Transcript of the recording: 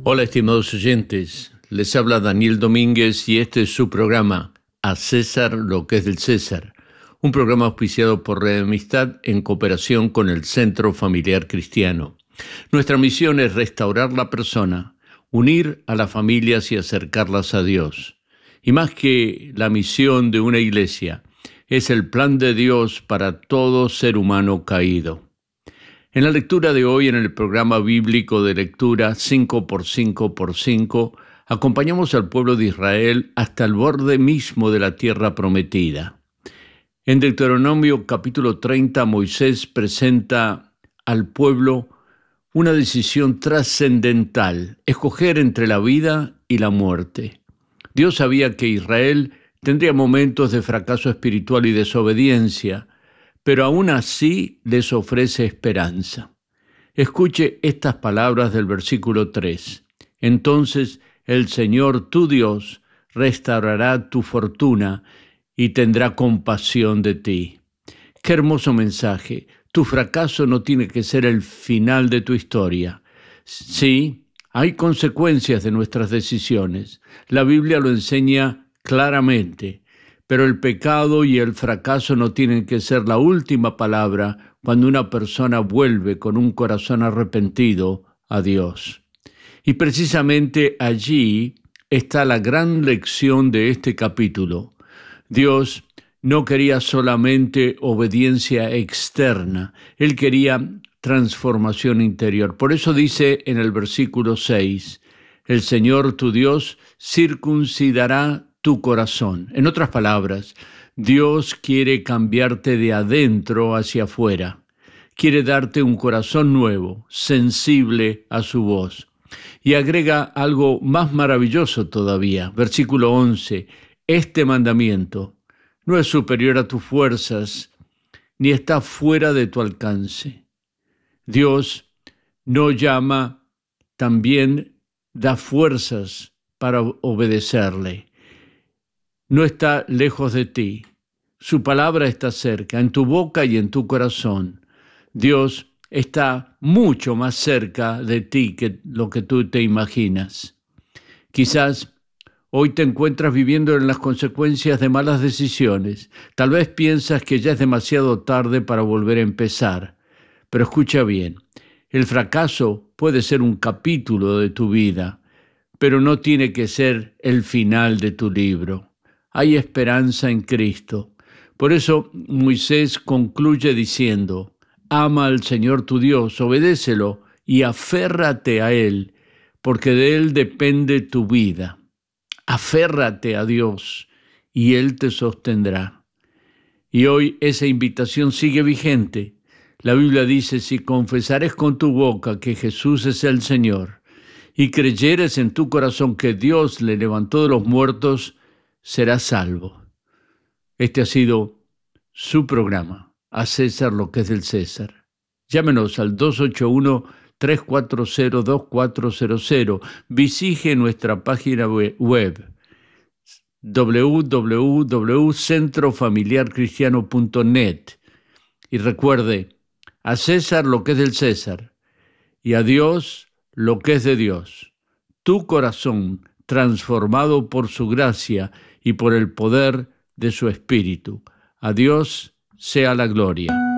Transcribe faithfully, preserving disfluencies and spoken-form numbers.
Hola, estimados oyentes. Les habla Daniel Domínguez y este es su programa A César lo que es del César, un programa auspiciado por Red Amistad en cooperación con el Centro Familiar Cristiano. Nuestra misión es restaurar la persona, unir a las familias y acercarlas a Dios. Y más que la misión de una iglesia, es el plan de Dios para todo ser humano caído. En la lectura de hoy, en el programa bíblico de lectura cinco por cinco por cinco, acompañamos al pueblo de Israel hasta el borde mismo de la tierra prometida. En Deuteronomio capítulo treinta, Moisés presenta al pueblo una decisión trascendental, escoger entre la vida y la muerte. Dios sabía que Israel tendría momentos de fracaso espiritual y desobediencia, pero aún así les ofrece esperanza. Escuche estas palabras del versículo tres. Entonces el Señor tu Dios restaurará tu fortuna y tendrá compasión de ti. Qué hermoso mensaje. Tu fracaso no tiene que ser el final de tu historia. Sí, hay consecuencias de nuestras decisiones. La Biblia lo enseña claramente. Pero el pecado y el fracaso no tienen que ser la última palabra cuando una persona vuelve con un corazón arrepentido a Dios. Y precisamente allí está la gran lección de este capítulo. Dios no quería solamente obediencia externa, Él quería transformación interior. Por eso dice en el versículo seis, el Señor tu Dios circuncidará tu corazón. En otras palabras, Dios quiere cambiarte de adentro hacia afuera. Quiere darte un corazón nuevo, sensible a su voz. Y agrega algo más maravilloso todavía. Versículo once. Este mandamiento no es superior a tus fuerzas, ni está fuera de tu alcance. Dios no llama, también da fuerzas para obedecerle. No está lejos de ti. Su palabra está cerca, en tu boca y en tu corazón. Dios está mucho más cerca de ti que lo que tú te imaginas. Quizás hoy te encuentras viviendo en las consecuencias de malas decisiones. Tal vez piensas que ya es demasiado tarde para volver a empezar. Pero escucha bien, el fracaso puede ser un capítulo de tu vida, pero no tiene que ser el final de tu libro. Hay esperanza en Cristo. Por eso Moisés concluye diciendo, ama al Señor tu Dios, obedécelo y aférrate a Él, porque de Él depende tu vida. Aférrate a Dios y Él te sostendrá. Y hoy esa invitación sigue vigente. La Biblia dice, si confesares con tu boca que Jesús es el Señor y creyeres en tu corazón que Dios le levantó de los muertos, será salvo. Este ha sido su programa, A César lo que es del César. Llámenos al dos ocho uno, tres cuatro cero, dos cuatro cero cero. Visite nuestra página web doble u doble u doble u punto centro familiar cristiano punto net. Y recuerde, a César lo que es del César y a Dios lo que es de Dios. Tu corazón transformado por su gracia y por el poder de su Espíritu. A Dios sea la gloria.